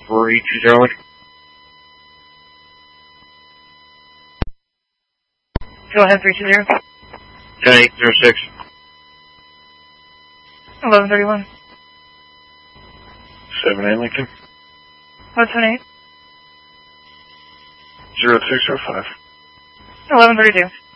4320. 320. 10806. 1131. 78 Lincoln. 178. 0605. 1132.